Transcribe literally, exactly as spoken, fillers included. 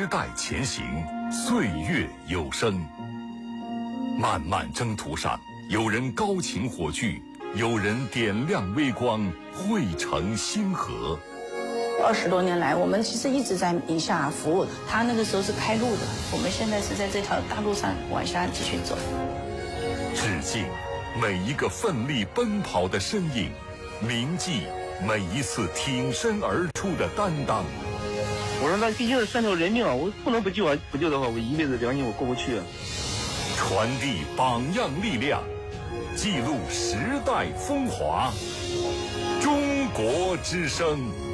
代前行，岁月有声。漫漫征途上，有人高擎火炬，有人点亮微光，汇成星河。 二十多年来，我们其实一直在宁夏服务。他那个时候是开路的，我们现在是在这条大路上往下继续走。 致敬每一个奋力奔跑的身影，铭记每一次挺身而出的担当。 我说那毕竟是三条人命啊，我不能不救啊！不救的话，我一辈子良心我过不去啊。 传递榜样力量，记录时代风华。中国之声。